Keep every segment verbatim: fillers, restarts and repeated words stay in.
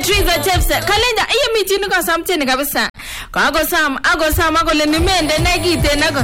Triza Chepsa kalenda iya mitini kwa samtini kabisa kwa ako sam ako sam ako le nimende negite nako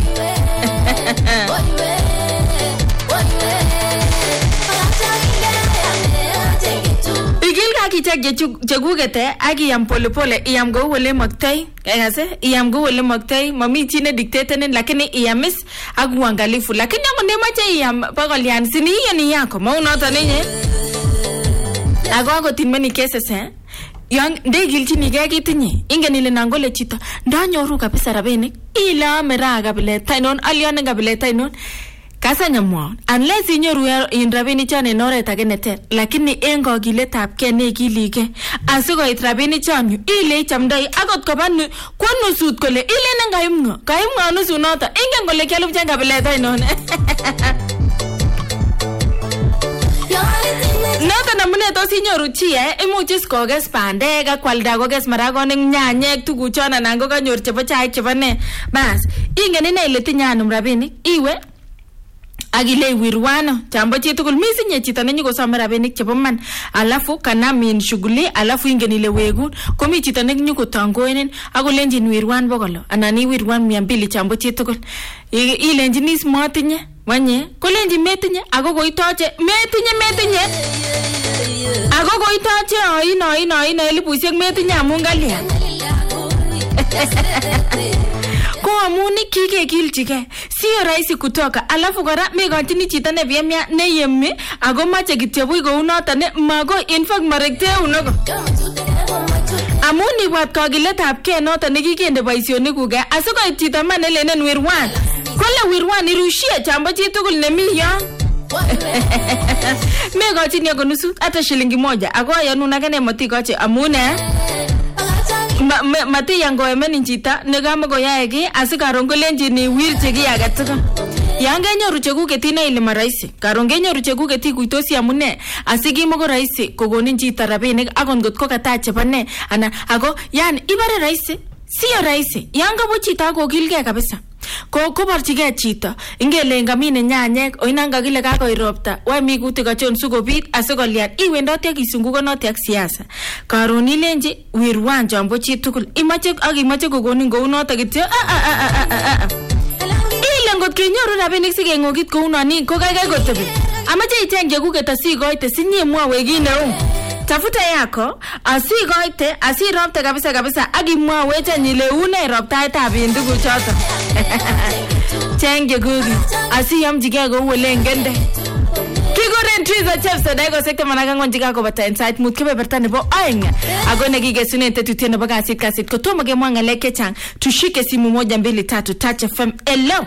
igil ka kichek chegugete aki yam pole pole iyam go wole maktai kayase iyam go wole maktai mami chine dictator lakini iyamis ak uangalifu lakini ako nemache iyam pagolian sini yani yako maunota ninye ako ako tinmeni cases eh yang ndegilchini ge kitinye ingen ile nangole chito ndanyoru kabisa rabinik ila mera kabilet tainon alione kabilet tainon kasanya mwa unless inyoru in rabinik chan en oret age neten lakini en kogiletab ke ne gilige asikoit rabinik chan ile chamdai akot koban kwanu sut kole ile nengaimngo kaimngo nusu nota ingen kole kyalupchen kabilet tainon Nota namune tos inyoru chi eh imuchis koges bandek ak kwalda koges maragonik nyanyek tuguchon anan ko kanyor chebo chaik chebo ne bas ingen ine ile tinyanum rabinik iwe agile wirwano chambo chi tugul misinye chito nenyikosome rabinik chebo man alafu kanamin shughuli alafu ingen ile wegun komi chito nenyikotangoenen akolenjin wirwan bogolo anan iwirwan mia mbili chambo chi tugul ilenjini smotinye wanye kolenji metinye ako koitoche metinye metinye ako koitoche oino oino oino elipusiek metinye amun galia ko amuni kikekilchige sio rahisi kutoka alafu kora megochini chito ne biemia ne yemi ako mache kityo buy kou noto ne mago in fact marekte unoko amuni wat kogiletab ke noto ne kikende boisionik kuge asikoit chito man elenen wirwan kole wirwan irushie chambo chi tugul nemi yon megochini ako nusu hata shilingi moja ako yanun akane matikoche amune mati yango emen chita negamo go yaegi asikaron kolenjini wirche gi agataka yange nyoru chekuket ine ile maraisi karon genyoru chekuket ikuitosi amune asigimo go raisi kogonin chita rabinik akon got ko kata chebane ana ako yani ibare raisi sio raisi yanga bo chita kokilge kabisa ko kobarchige chito ingele ngamine nyanyek oinanga kile kakoiropta wa mikuti kachon sukobit asikolian iwendoti akisunguko noti ak siasa karon ilenji wirwan jambo chi tugul imache ak imache kogonin kou noto kityo ile ngot kenyoru rabinik sikengokit kou noni ko kaikai kotebi amache itenge kuket asikoite sinyemwawe kineu tafuta yako asikoite asiropte kabisa kabisa akimwawe chanyile une roptaetab bindugu choto chenge gugi asiyamjige go wolengende kiguren Triza Chepsa dago sekta managa ngonjiga ko bata insight mut kebeberta nebo aeng agone gigesune tetutye nebo kasit kasit ko tomo ge mwanga leke chang tushike simu moja mbili tatu Touch F M hello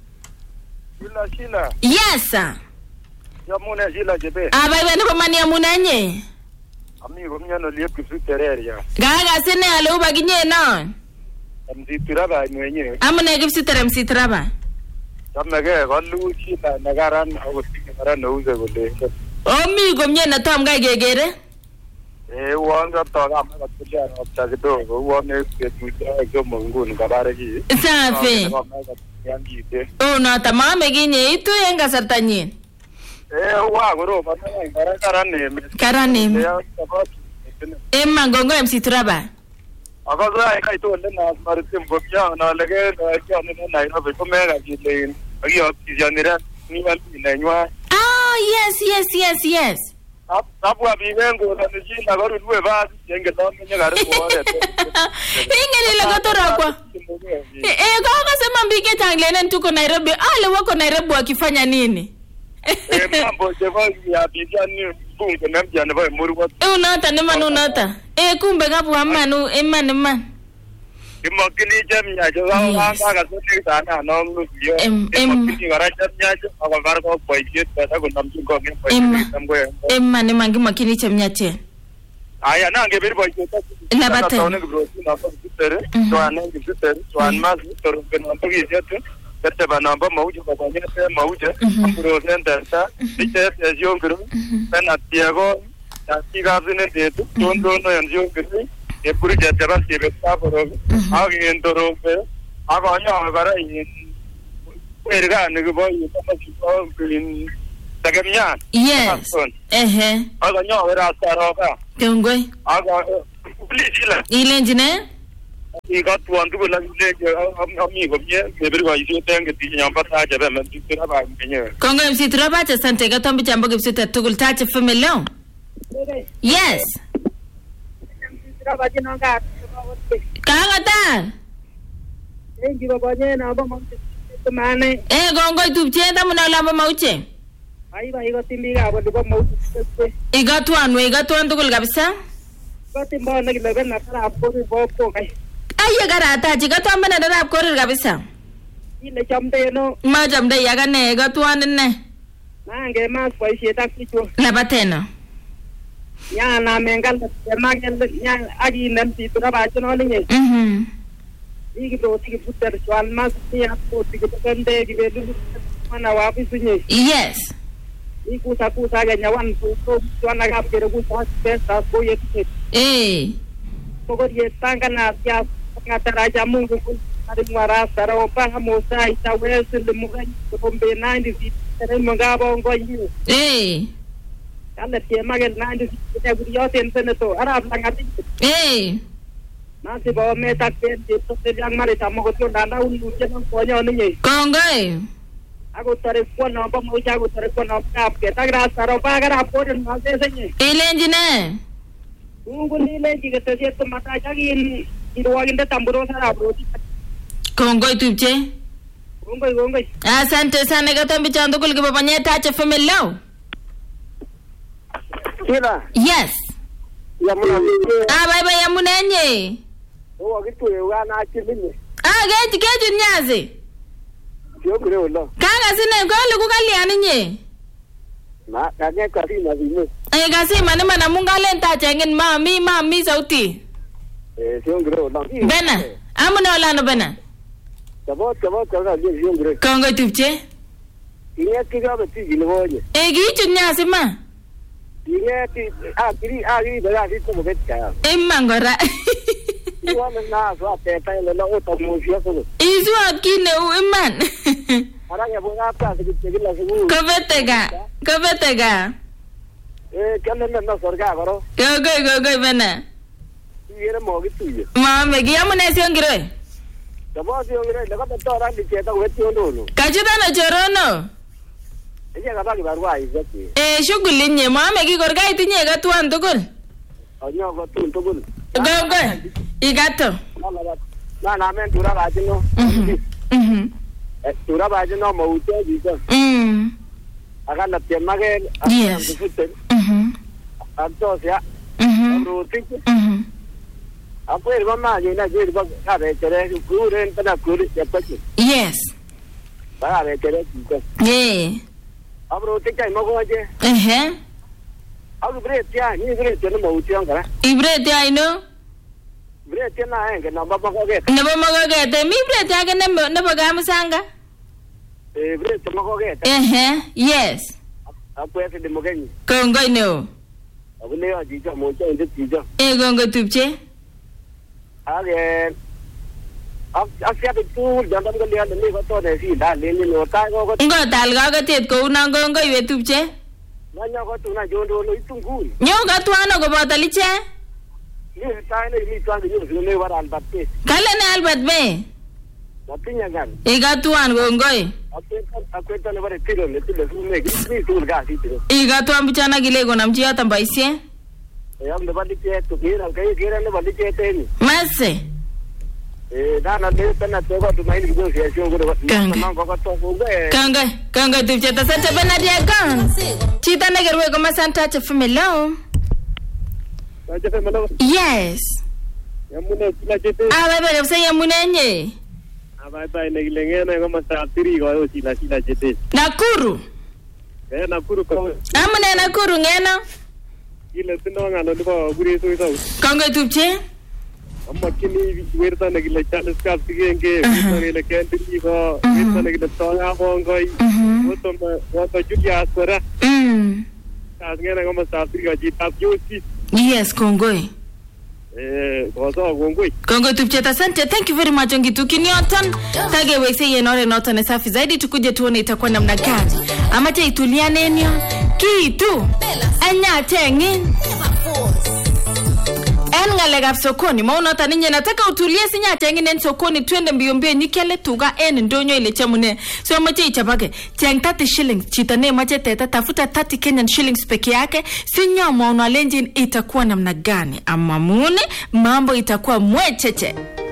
Shila Shila yes sir Yamuna Shila jebe aba bene ko mani amunanye amigo mnyano liep kisutereria gaga sene alo baginye no amsitiraba mwenye amune kipsitere msitiraba tamege gollu Shila nagaran agotinge garan nouze gole omi gomye na tom ga gegere eh wanga toga amaga kuja opta kidogo uone ketuja gomo nguni kabare gi safi yangite oh no tamame ginye itu en kasartanyin eh wa goro bana ngara karane karane emma ngongo msitiraba akazo ay kai to na maritim gomya na lege na na Nairobi komega gile agiyo kijanira ni wali nenywa ah yes yes yes yes abu abibengo na njina garu duwe ba yenge to menye garu bore ingene le gotora kwa eh kwa kasema mbike tanglenen tuko Nairobi ale wako Nairobi wakifanya nini eh mambo jeva ya bijani bunge na mjane ba muri wa unata ne manu unata eh kumbe gabu amanu eman man imokini jamnya jo anga ga sone sana no mutio imokini gara jamnya jo agar ko poijet ta ko namju ko ngi poijet tamgo eman mangi makini jamnya che aya na nge bir poijet la bata to ne bro na ko sitere to anan ngi sitere to an mas to ko no to gi jet tete bana ba maujo ba ne te maujo pro center ta dite yo ngro na tiago ta tiga zine de to ndo no yo ngro e puri jatara sebe saporo agi endoro pe aga anya agara in erga ne go yi to ma chi ko in Tagemyan. Yes. Ehe. Aga nyo rasta roka. Kongoi. Aga Plisila. Ilenjine? Iga tuan tu la le ami ko ye beber wa isu tenge ti nyamba ta jabe men tu ra ba menye. Kongoi msitira ba cha sante ga tombi jambo ge msita tugul ta cha family. Yes. Kanga ta? Engi baba nye na ba mauche mane. Eh kongoi tupche ta muna lamba mauche. Ai ba igo timbi ga ba ba mauche. Iga tuan we iga tuan tugul kabisa. Ba timba na gile na kara po po po kai. Aye garata jiga tuan bana da rap korir kabisa. Ile chamde no. Ma chamde ya ga ne iga tuan ne. Nange mas pa isi ta kicho. La batena. Ya na mengal ta magel ya agi nem ti tura ba chono ni. Mhm. Igi do ti putter chwal mas ti ya po ti ko kande gi be mana wa pi sunye. Yes. Iku ta ku ta ga nyawan to to chwana ga pero ku ta pesa ko ye ti. Eh. Pokok ye tangga na ya ngatara jamu ku ari muara saro pa hamosa ita wes le mugan ko bombe nine di tere mangabo ngoyi. Eh. Kala tie magel nine di te guriyo ten to arab langati. Eh. Nasi bawa metak pen di to te yang mari tamo ko to danda un uje no ko nyo ni. Kongoi. Aku tare ko no pa mo ja ko tare ko no ka ke tagra saro pa gara po den ma de senye. Ilenjine. Ungu ni le ji ke te to mata jagi in irwaginde tamburo sara bro. Kongoi tupche. Kongoi kongoi. Asante sana ga tombi chando kul ke baba nyeta cha family. Kila. Yes. Ya muna. Ah bye bye ya munenye. O gitu ya wana chimini. Ah geji geji nyazi. Yo creo lo. Kanga sine ko lu ku kaliani nye. Na kage kasi na vime. Eh kasi mana mana mungale ta chengen mami mami sauti. Eh yo creo lo. Bena. Amuna wala no bena. Tabo tabo tabo ni yo creo. Kongoi tupche. Iye kiga beti gilwoje. Eh gichu nyazi ma. Iye ti a kiri a kiri bela ti to betka. Emma ngora. Iwana na so te ta le lo to mo fia ko. Isu akine u iman. Ara ya bunga pa ti ti la su. Kobetega. Kobetega. Eh kale na no sorga baro. Kongoi kongoi bena. Iye mo gitu ye. Mame gi amune siongiro. Tabo si ongire le ko to ra di cheta ko ti ondo. Kachuta no chorono. Ije ga ba ki barwa izati. Eh shughuli nye mame gi korga itinye ga tuan tugul. Onyo ko tu tugul. Kongoi. Igato. Na na men tura ba jino. Mhm. Mhm. Eh tura ba jino mo ute ji ko. Mm. Aga na te mage. Yes. Mhm. Anto sia. Mhm. Ro ti. Mhm. Apo ir mama je na je ba ka be tere ku ren pana ku ri ya pa ki. Yes. Ba be tere ki ko. Eh. Abro ti kai mo ko je. Eh. Abu bre tia ni bre te no mo ute ngara. Ibre te aino. Bre te na en ke na ba ba ko ge. Ne ba maga ge te mi bre te ga ne ne ba ga musanga. Eh bre te mo ko ge. Eh. Yes. Apo ya de mo ge ni. Kongoi no. Abu ne ya ji ja mo che ndi ti ja. Eh kongoi tupche. Age ab asia de tu janda ko le ni ko to de si da le ni no ta ko ko Ngo tal ga ga tet ko na kongoi we tupche. na nya ko tu na jondo no itungu Nyo ga tuano go botaliche. ni ta ne ni ta ni ni ne war al batte Kale ne Albert be. batinya gan E ga tuan kongoi. akweta akweta ne bare tiro ne tilo su ne ni tu ga si tiro E ga tuan bichana gile go namchi ata baisie. e am ne bandi ke tu ke ran kai ke ran ne bandi ke te ni Mase. e da na le ta na to ko tu mai ni go si si go Kanga. ko ko to ko ge Kongoi. Kongoi tupche ta sante bena dia kan. Chita ne gerwe go masanta cha family. ta je fe malo Yes. ya mu ne la je te Ah bye bye se ya munenye. aba ta ne gilenge ne ko ma sa tiri go si la si la je te Nakuru. e na kuru ko Amune Nakuru ngeno. ile tino ngalo ni ko guri so so Kongoi tupche. amma kini werta ne gile chal skap tigenge ne le kendi ko werta ne gile tonga bongoi Mhm. woto woto julia asora Mm. as ngena ngoma sa tiri ga ji tap yo si Yes, kongoi. Eh, kosa kongoi. Kongo tupcheta, asante. Thank you very much Ongitu Kinyoton. Tage wese yenore noto ne safi zaidi, tukuje tuone itakuwa namna gani. Amache ituliane enyo. Kitu. Anya tengin. En ngalekab sokoni, maunota ninye nataka utulie sinya tengin en sokoni twende mbio mbio nyikele tuga en ndonyo ile chamune. So amache ichapake. Cheng thirty shillings. Chita ne mache teta tafuta thirty Kenyan shillings peke yake. Sinya mauna lenjin itakuwa namna gani. Amamune mambo itakuwa mwecheche.